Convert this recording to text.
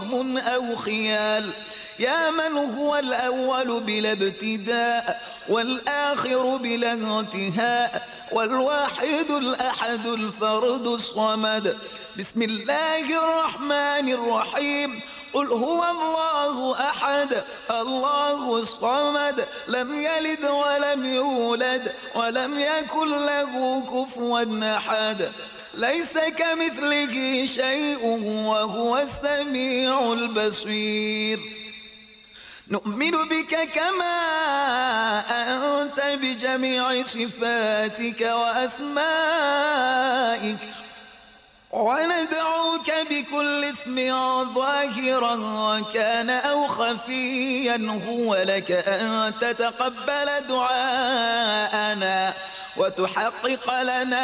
وهم أو خيال. يا من هو الأول بلا ابتداء والآخر بلا انتهاء والواحد الأحد الفرد الصمد. بسم الله الرحمن الرحيم. قل هو الله أحد الله الصمد لم يلد ولم يولد ولم يكن له كفوا أحد. ليس كمثله شيء وهو السميع البصير. نؤمن بك كما أنت بجميع صفاتك وأسمائك وندعوك بكل اسم ظاهرا كان أو خفيا هو لك أن تتقبل دعاءنا وتحقق لنا